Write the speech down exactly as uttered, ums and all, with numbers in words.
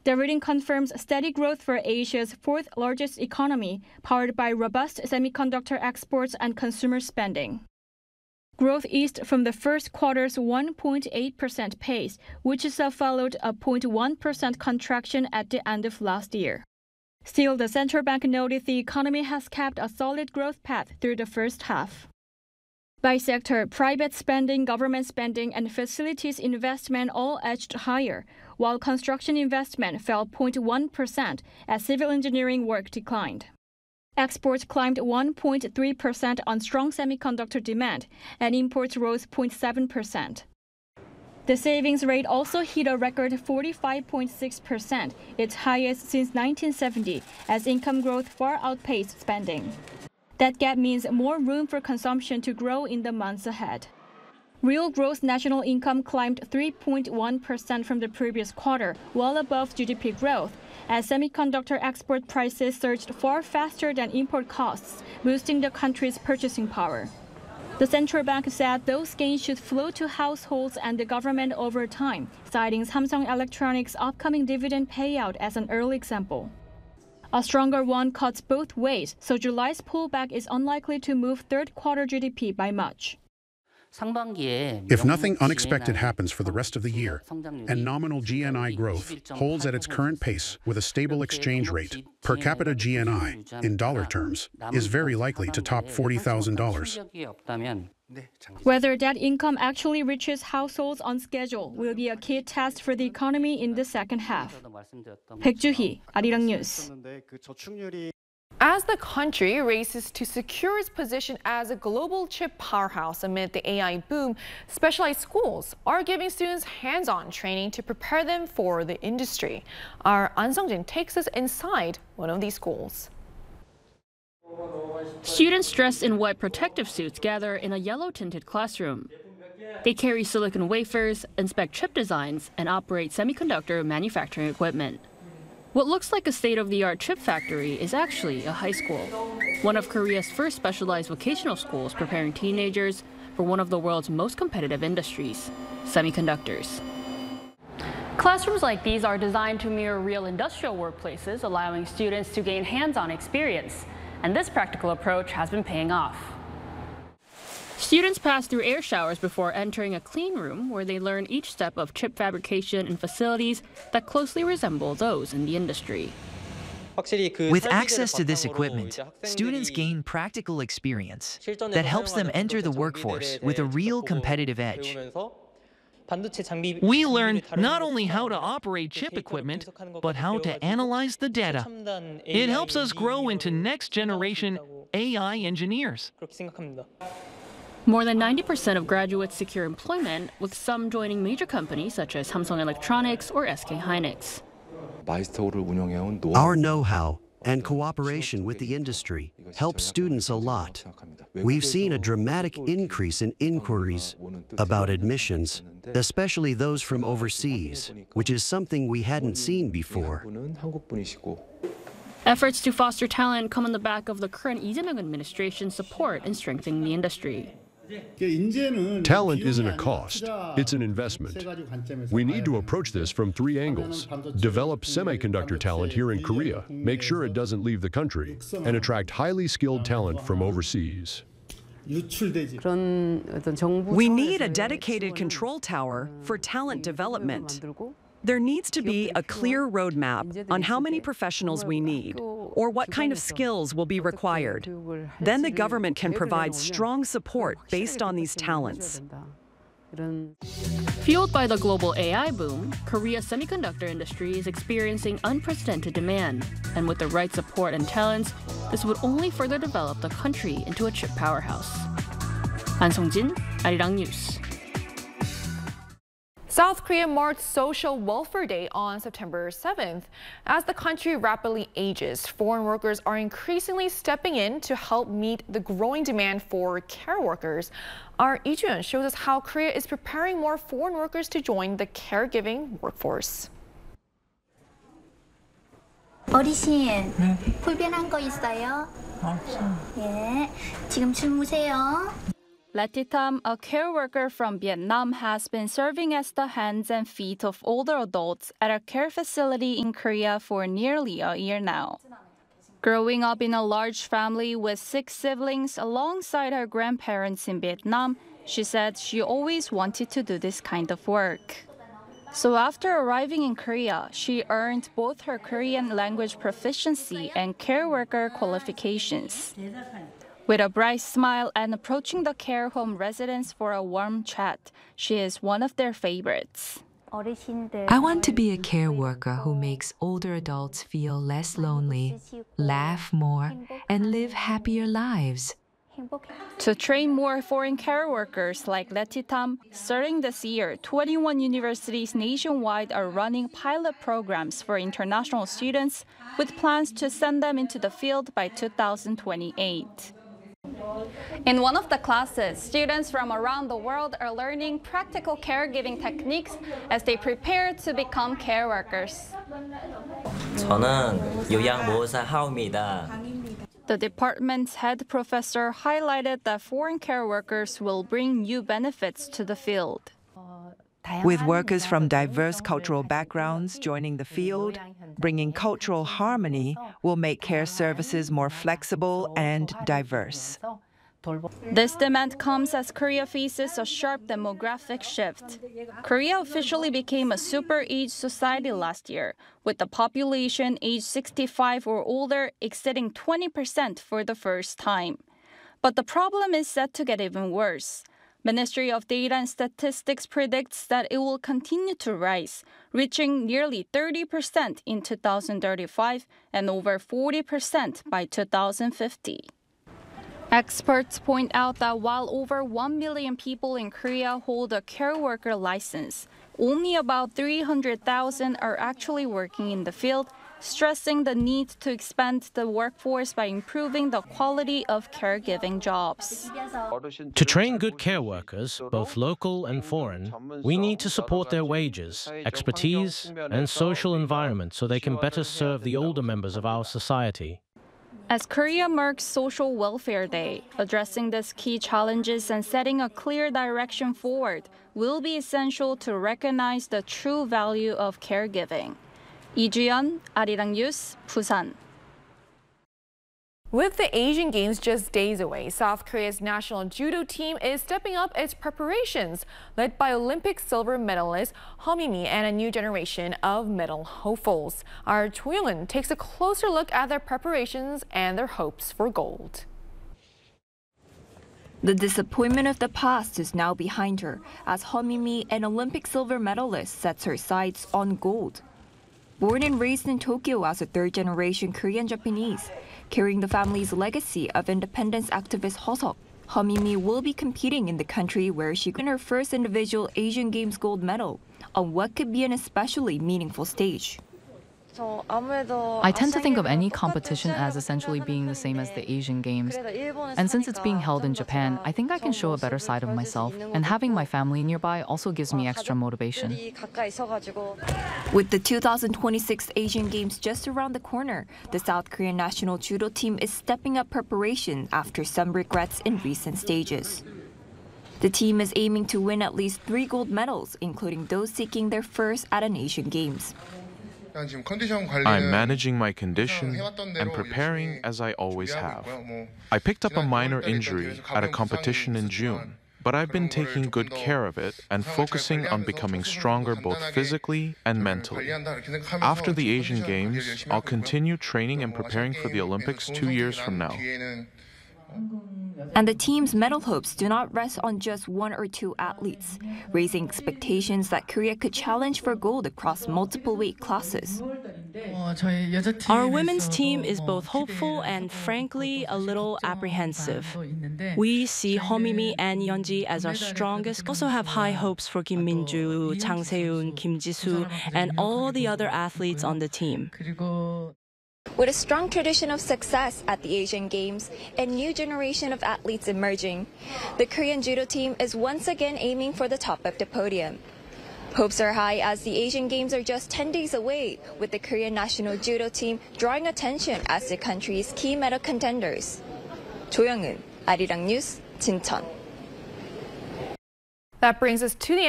The reading confirms steady growth for Asia's fourth largest economy, powered by robust semiconductor exports and consumer spending. Growth eased from the first quarter's one point eight percent pace, which is followed a zero point one percent contraction at the end of last year. Still, the central bank noted the economy has kept a solid growth path through the first half. By sector, private spending, government spending, and facilities investment all edged higher, while construction investment fell zero point one percent as civil engineering work declined. Exports climbed one point three percent on strong semiconductor demand, and imports rose zero point seven percent. The savings rate also hit a record forty-five point six percent, its highest since nineteen seventy, as income growth far outpaced spending. That gap means more room for consumption to grow in the months ahead. Real gross national income climbed three point one percent from the previous quarter, well above G D P growth, as semiconductor export prices surged far faster than import costs, boosting the country's purchasing power. The central bank said those gains should flow to households and the government over time, citing Samsung Electronics' upcoming dividend payout as an early example. A stronger won cuts both ways, so July's pullback is unlikely to move third quarter G D P by much. If nothing unexpected happens for the rest of the year, and nominal G N I growth holds at its current pace with a stable exchange rate, per capita G N I, in dollar terms, is very likely to top forty thousand dollars. Whether that income actually reaches households on schedule will be a key test for the economy in the second half. 백주희, Arirang News. As the country races to secure its position as a global chip powerhouse amid the A I boom, specialized schools are giving students hands-on training to prepare them for the industry. Our An Sung-jin takes us inside one of these schools. Students dressed in white protective suits gather in a yellow-tinted classroom. They carry silicon wafers, inspect chip designs, and operate semiconductor manufacturing equipment. What looks like a state-of-the-art chip factory is actually a high school, one of Korea's first specialized vocational schools preparing teenagers for one of the world's most competitive industries, semiconductors. Classrooms like these are designed to mirror real industrial workplaces, allowing students to gain hands-on experience. And this practical approach has been paying off. Students pass through air showers before entering a clean room where they learn each step of chip fabrication in facilities that closely resemble those in the industry. With access to this equipment, students gain practical experience that helps them enter the workforce with a real competitive edge. We learn not only how to operate chip equipment, but how to analyze the data. It helps us grow into next-generation A I engineers. More than ninety percent of graduates secure employment, with some joining major companies such as Samsung Electronics or S K Hynix. Our know-how and cooperation with the industry helps students a lot. We've seen a dramatic increase in inquiries about admissions, especially those from overseas, which is something we hadn't seen before. Efforts to foster talent come on the back of the current Lee Jae-myung administration's support in strengthening the industry. Talent isn't a cost, it's an investment. We need to approach this from three angles. Develop semiconductor talent here in Korea, make sure it doesn't leave the country, and attract highly skilled talent from overseas. We need a dedicated control tower for talent development. There needs to be a clear roadmap on how many professionals we need, or what kind of skills will be required. Then the government can provide strong support based on these talents. Fueled by the global A I boom, Korea's semiconductor industry is experiencing unprecedented demand. And with the right support and talents, this would only further develop the country into a chip powerhouse. An Sung-jin, Arirang News. South Korea marked Social Welfare Day on September seventh. As the country rapidly ages, foreign workers are increasingly stepping in to help meet the growing demand for care workers. Our Lee Ju-yeon shows us how Korea is preparing more foreign workers to join the caregiving workforce. 어르신, 불편한 거 있어요? 없어. 예, 지금 주무세요. Letitam, a care worker from Vietnam, has been serving as the hands and feet of older adults at a care facility in Korea for nearly a year now. Growing up in a large family with six siblings alongside her grandparents in Vietnam, she said she always wanted to do this kind of work. So after arriving in Korea, she earned both her Korean language proficiency and care worker qualifications. With a bright smile and approaching the care home residents for a warm chat, she is one of their favorites. I want to be a care worker who makes older adults feel less lonely, laugh more, and live happier lives. To train more foreign care workers like Letitam, starting this year, twenty-one universities nationwide are running pilot programs for international students with plans to send them into the field by two thousand twenty-eight. In one of the classes, students from around the world are learning practical caregiving techniques as they prepare to become care workers. 저는 요양보호사 하우입니다. The department's head professor highlighted that foreign care workers will bring new benefits to the field. With workers from diverse cultural backgrounds joining the field, bringing cultural harmony will make care services more flexible and diverse. This demand comes as Korea faces a sharp demographic shift. Korea officially became a super-aged society last year, with the population aged sixty-five or older exceeding twenty percent for the first time. But the problem is set to get even worse. Ministry of Data and Statistics predicts that it will continue to rise, reaching nearly thirty percent in two thousand thirty-five and over forty percent by two thousand fifty. Experts point out that while over one million people in Korea hold a care worker license, only about three hundred thousand are actually working in the field, stressing the need to expand the workforce by improving the quality of caregiving jobs. To train good care workers, both local and foreign, we need to support their wages, expertise, and social environment so they can better serve the older members of our society. As Korea marks Social Welfare Day, addressing these key challenges and setting a clear direction forward will be essential to recognize the true value of caregiving. Lee Ju-yeon, Arirang News, Busan. With the Asian Games just days away, South Korea's national judo team is stepping up its preparations, led by Olympic silver medalist Heo Mi and a new generation of medal hopefuls. Our Choi Young-eun takes a closer look at their preparations and their hopes for gold. The disappointment of the past is now behind her, as Heo Mi, an Olympic silver medalist, sets her sights on gold. Born and raised in Tokyo as a third-generation Korean-Japanese, carrying the family's legacy of independence activist Heo Suk, Heo Mi will be competing in the country where she won her first individual Asian Games gold medal on what could be an especially meaningful stage. I tend to think of any competition as essentially being the same as the Asian Games. And since it's being held in Japan, I think I can show a better side of myself. And having my family nearby also gives me extra motivation. With the two thousand twenty-six Asian Games just around the corner, the South Korean national judo team is stepping up preparation after some regrets in recent stages. The team is aiming to win at least three gold medals, including those seeking their first at an Asian Games. I'm managing my condition and preparing as I always have. I picked up a minor injury at a competition in June, but I've been taking good care of it and focusing on becoming stronger both physically and mentally. After the Asian Games, I'll continue training and preparing for the Olympics two years from now. And the team's medal hopes do not rest on just one or two athletes, raising expectations that Korea could challenge for gold across multiple weight classes. Our women's team is both hopeful and, frankly, a little apprehensive. We see Heo Mi and Yeonji as our strongest. We also have high hopes for Kim Min-ju, Chang Se-yoon, Kim Ji-soo, and all the other athletes on the team. With a strong tradition of success at the Asian Games and new generation of athletes emerging, the Korean judo team is once again aiming for the top of the podium. Hopes are high as the Asian Games are just ten days away, with the Korean national judo team drawing attention as the country's key medal contenders. Choi Young-eun, Arirang News, Jincheon. That brings us to the